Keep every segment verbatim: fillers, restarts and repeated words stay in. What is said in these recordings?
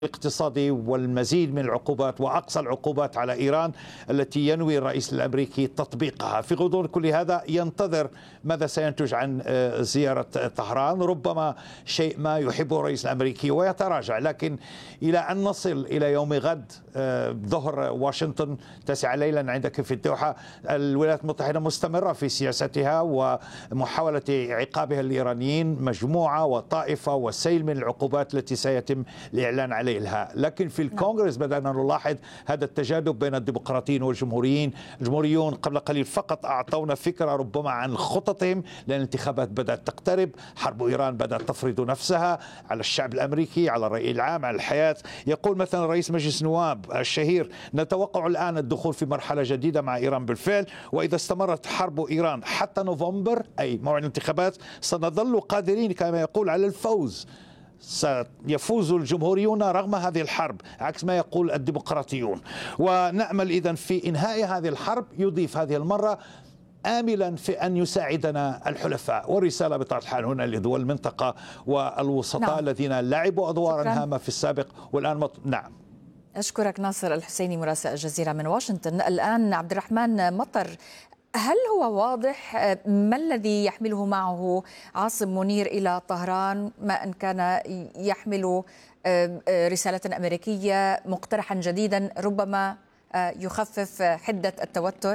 الاقتصادي والمزيد من العقوبات وأقصى العقوبات على إيران التي ينوي الرئيس الأمريكي تطبيقها. في غضون كل هذا ينتظر ماذا سينتج عن زيارة طهران، ربما شيء ما يحبه الرئيس الأمريكي ويتراجع، لكن إلى أن نصل إلى يوم غد ظهر واشنطن تاسعة ليلا عندك في الدوحة، الولايات المتحدة مستمرة في سياستها ومحاولة عقابها الإيرانيين مجموعة وطائفة وسيل من العقوبات التي سيتم الإعلان عليها. لكن في الكونغرس بدأنا نلاحظ هذا التجاذب بين الديمقراطيين والجمهوريين. الجمهوريون قبل قليل فقط أعطونا فكرة ربما عن خططهم، لأن الانتخابات بدأت تقترب، حرب إيران بدأت تفرض نفسها على الشعب الأمريكي، على الرأي العام، على الحياة. يقول مثلا رئيس مجلس النواب الشهير: نتوقع الآن الدخول في مرحلة جديدة مع إيران بالفعل، وإذا استمرت حرب إيران حتى نوفمبر أي موعد الانتخابات سنظل قادرين كما يقول على الفوز. سيفوز الجمهوريون رغم هذه الحرب عكس ما يقول الديمقراطيون، ونأمل إذن في إنهاء هذه الحرب. يضيف هذه المرة آملا في أن يساعدنا الحلفاء، والرسالة بطبيعة الحال هنا لدول المنطقة والوسطاء نعم. الذين لعبوا أدوارا هامة في السابق والآن مط... نعم. أشكرك ناصر الحسيني مراسل الجزيرة من واشنطن. الآن عبد الرحمن مطر، هل هو واضح ما الذي يحمله معه عاصم منير إلى طهران، ما أن كان يحمل رسالة أمريكية مقترحا جديدا ربما يخفف حدة التوتر؟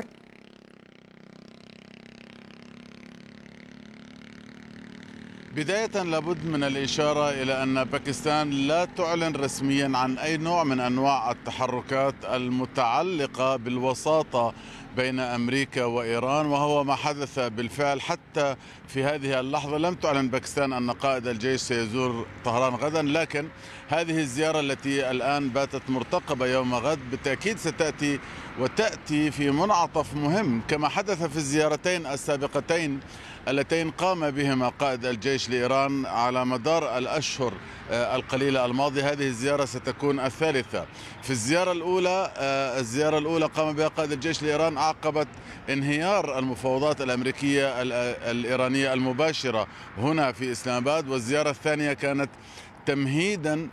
بداية لابد من الإشارة إلى أن باكستان لا تعلن رسميا عن أي نوع من أنواع التحركات المتعلقة بالوساطة بين أمريكا وإيران، وهو ما حدث بالفعل. حتى في هذه اللحظة لم تعلن باكستان أن قائد الجيش سيزور طهران غدا، لكن هذه الزيارة التي الآن باتت مرتقبة يوم غد بالتأكيد ستأتي وتأتي في منعطف مهم كما حدث في الزيارتين السابقتين اللتين قام بهما قائد الجيش لإيران على مدار الأشهر القليلة الماضية. هذه الزيارة ستكون الثالثة. في الزيارة الأولى الزيارة الأولى قام بها قائد الجيش لإيران عقبت انهيار المفاوضات الأمريكية الإيرانية المباشرة هنا في إسلام آباد، والزيارة الثانية كانت تمهيدا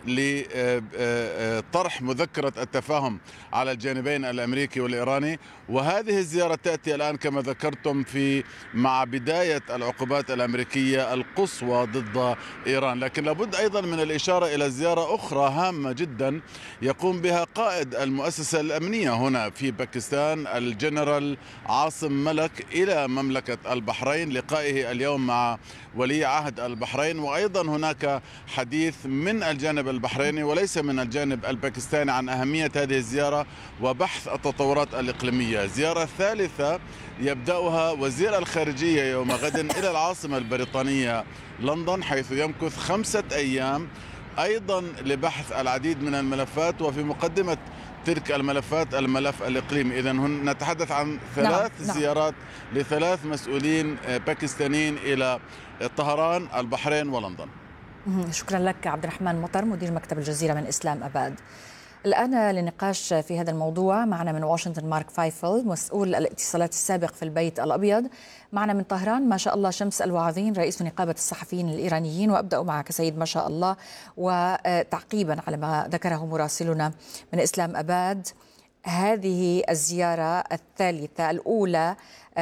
لطرح مذكرة التفاهم على الجانبين الأمريكي والإيراني. وهذه الزيارة تأتي الآن كما ذكرتم في مع بداية العقوبات الأمريكية القصوى ضد إيران. لكن لابد أيضا من الإشارة إلى زيارة أخرى هامة جدا يقوم بها قائد المؤسسة الأمنية هنا في باكستان الجنرال عاصم ملك إلى مملكة البحرين، لقائه اليوم مع ولي عهد البحرين. وأيضا هناك حديث من الجانب البحريني وليس من الجانب الباكستاني عن أهمية هذه الزيارة وبحث التطورات الإقليمية. زيارة ثالثة يبدأها وزير الخارجية يوم غد إلى العاصمة البريطانية لندن، حيث يمكث خمسة أيام أيضا لبحث العديد من الملفات، وفي مقدمة تلك الملفات الملف الإقليمي. إذن نتحدث عن ثلاث نعم. زيارات لثلاث مسؤولين باكستانيين إلى طهران، البحرين ولندن. شكرا لك عبد الرحمن مطر مدير مكتب الجزيرة من إسلام آباد. الآن للنقاش في هذا الموضوع معنا من واشنطن مارك فايفل مسؤول الاتصالات السابق في البيت الأبيض، معنا من طهران ما شاء الله شمس الوعظين رئيس نقابة الصحفيين الإيرانيين. وأبدأ معك سيد ما شاء الله، وتعقيبا على ما ذكره مراسلنا من إسلام آباد، هذه الزيارة الثالثة الأولى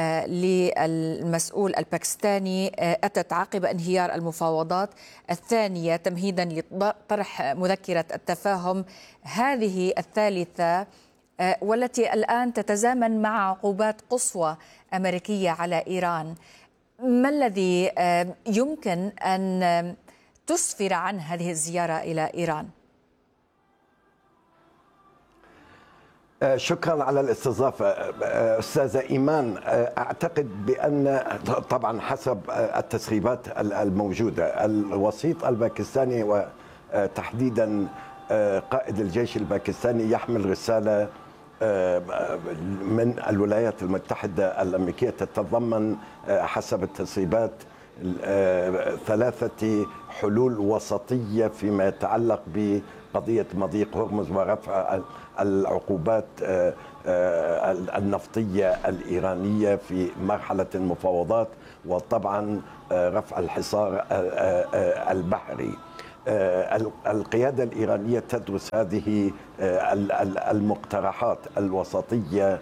للمسؤول الباكستاني أتت عقب انهيار المفاوضات، الثانية تمهيدا لطرح مذكرة التفاهم، هذه الثالثة والتي الآن تتزامن مع عقوبات قصوى أمريكية على إيران. ما الذي يمكن أن تسفر عن هذه الزيارة إلى إيران؟ شكرا على الاستضافة أستاذة إيمان. أعتقد بأن طبعا حسب التسريبات الموجودة الوسيط الباكستاني وتحديدا قائد الجيش الباكستاني يحمل رسالة من الولايات المتحدة الأمريكية تتضمن حسب التسريبات ثلاثة حلول وسطية فيما يتعلق بقضية مضيق هرمز ورفع العقوبات النفطية الإيرانية في مرحلة المفاوضات، وطبعا رفع الحصار البحري. القيادة الإيرانية تدرس هذه المقترحات الوسطية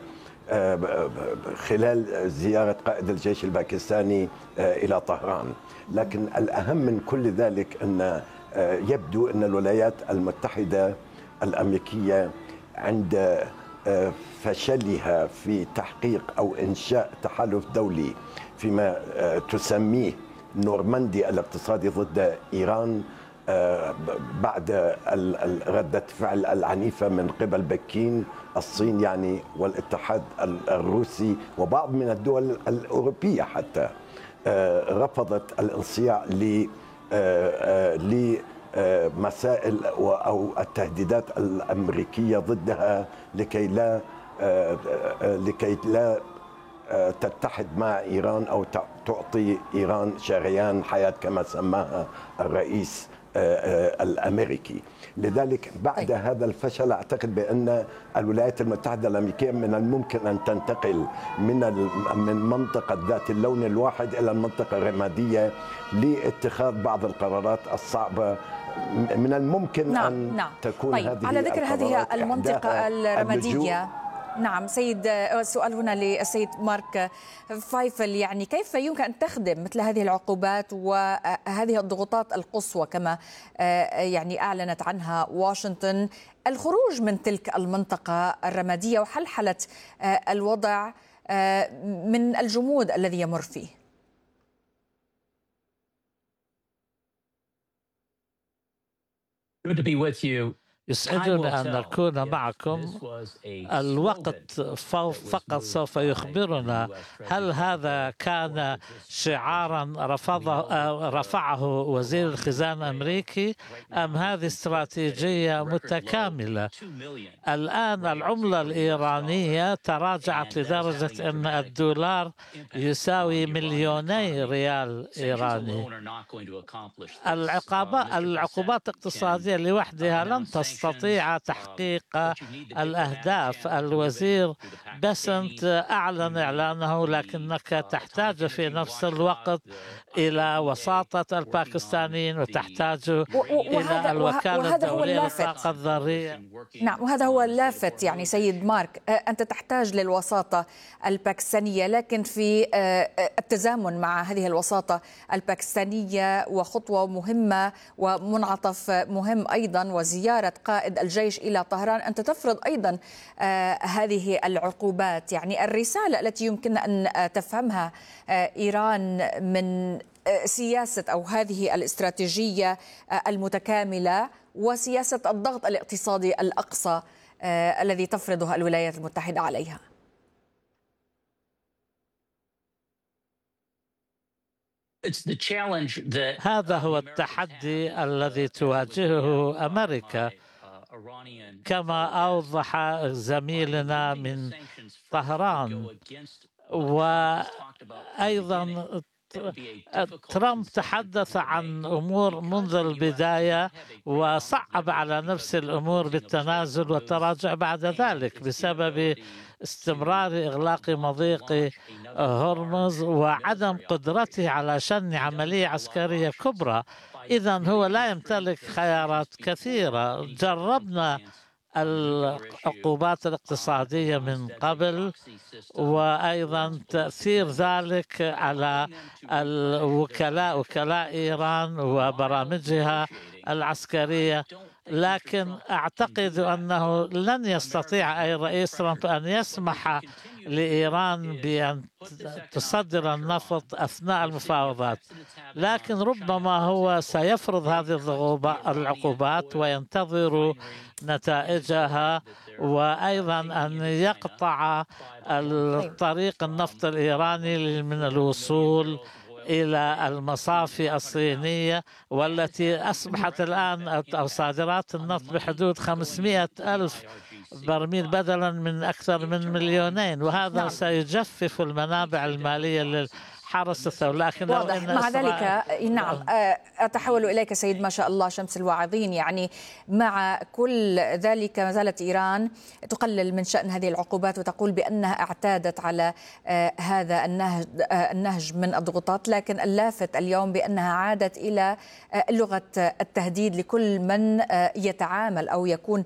خلال زيارة قائد الجيش الباكستاني إلى طهران. لكن الأهم من كل ذلك أن يبدو أن الولايات المتحدة الأمريكية عند فشلها في تحقيق أو إنشاء تحالف دولي فيما تسميه نورماندي الاقتصادي ضد إيران بعد ردة فعل العنيفة من قبل بكين، الصين يعني والاتحاد الروسي وبعض من الدول الأوروبية حتى رفضت الانصياع لمسائل أو التهديدات الأمريكية ضدها لكي لا لكي لا تتحد مع إيران أو تعطي إيران شريان حياة كما سماها الرئيس الأمريكي. لذلك بعد طيب. هذا الفشل أعتقد بأن الولايات المتحدة الأمريكية من الممكن أن تنتقل من من منطقة ذات اللون الواحد إلى المنطقة الرمادية لاتخاذ بعض القرارات الصعبة. من الممكن نعم أن نعم. تكون طيب. هذه على ذكر هذه المنطقة الرمادية، نعم سيد، سؤال هنا للسيد مارك فايفل، يعني كيف يمكن أن تخدم مثل هذه العقوبات وهذه الضغوطات القصوى كما يعني أعلنت عنها واشنطن الخروج من تلك المنطقة الرمادية وحلحلة الوضع من الجمود الذي يمر فيه؟ Good to be with you. يسعدنا أن نكون معكم. الوقت فقط سوف يخبرنا هل هذا كان شعارا رفضه رفعه وزير الخزانة الأمريكي أم هذه استراتيجية متكاملة. الآن العملة الإيرانية تراجعت لدرجة أن الدولار يساوي مليوني ريال إيراني. العقوبات العقوبات الاقتصادية لوحدها لن تستطيع تستطيع تحقيق الأهداف. الوزير بسنت أعلن إعلانه، لكنك تحتاج في نفس الوقت إلى وساطة الباكستانيين وتحتاج إلى الوكالة الدولية للطاقة الذرية. نعم، وهذا هو اللافت يعني سيد مارك، أنت تحتاج للوساطة الباكستانية، لكن في التزامن مع هذه الوساطة الباكستانية وخطوة مهمة ومنعطف مهم أيضا وزيارة قائد الجيش إلى طهران، أنت تفرض أيضا آه هذه العقوبات. يعني الرسالة التي يمكن أن تفهمها آه إيران من آه سياسة أو هذه الاستراتيجية آه المتكاملة وسياسة الضغط الاقتصادي الأقصى آه الذي تفرضها الولايات المتحدة عليها. هذا هو التحدي الذي تواجهه أمريكا، كما أوضح زميلنا من طهران. وأيضا ترامب تحدث عن أمور منذ البداية وصعب على نفس الأمور بالتنازل والتراجع بعد ذلك بسبب استمرار إغلاق مضيق هرمز وعدم قدرته على شن عملية عسكرية كبرى. إذن هو لا يمتلك خيارات كثيرة. جربنا العقوبات الاقتصادية من قبل، وأيضا تأثير ذلك على الوكلاء وكلاء إيران وبرامجها العسكرية، لكن أعتقد أنه لن يستطيع أي رئيس ترامب أن يسمح لإيران بأن تصدر النفط أثناء المفاوضات، لكن ربما هو سيفرض هذه العقوبات وينتظر نتائجها، وأيضا أن يقطع الطريق النفط الإيراني من الوصول إلى المصافي الصينية، والتي أصبحت الآن أو صادرات النفط بحدود خمسمائة ألف برميل بدلا من أكثر من مليونين، وهذا نعم. سيجفف المنابع المالية حرس الثورة. لكن واضح. مع ذلك نعم أتحول إليك سيد ما شاء الله شمس الواعظين، يعني مع كل ذلك ما زالت إيران تقلل من شأن هذه العقوبات وتقول بأنها اعتادت على هذا النهج النهج من الضغوطات، لكن اللافت اليوم بأنها عادت إلى لغة التهديد لكل من يتعامل أو يكون